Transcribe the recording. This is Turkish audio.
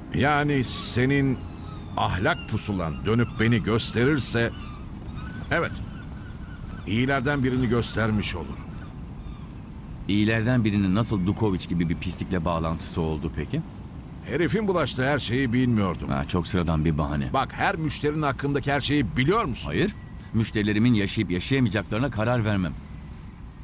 Yani senin ahlak pusulan dönüp beni gösterirse... Evet, iyilerden birini göstermiş olur. İyilerden birinin nasıl Dukovic gibi bir pislikle bağlantısı oldu peki? Herifin bulaştığı her şeyi bilmiyordum. Çok sıradan bir bahane. Bak, her müşterinin hakkındaki her şeyi biliyor musun? Hayır, müşterilerimin yaşayıp yaşayamayacaklarına karar vermem.